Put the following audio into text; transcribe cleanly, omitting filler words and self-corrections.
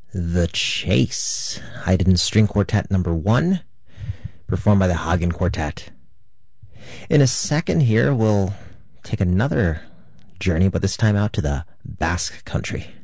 The Chase, Haydn String Quartet number 1, performed by the Hagen Quartet. In a second here, we'll take another journey, but this time out to the Basque Country.